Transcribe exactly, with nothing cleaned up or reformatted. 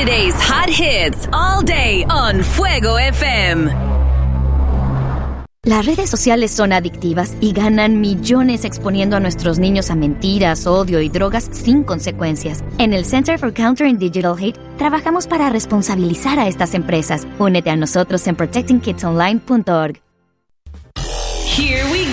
Today's hot hits all day on Fuego F M. Las redes sociales son adictivas y ganan millones exponiendo a nuestros niños a mentiras, odio y drogas sin consecuencias. En el Center for Countering Digital Hate trabajamos para responsabilizar a estas empresas. Únete a nosotros en protecting kids online punto org. Here we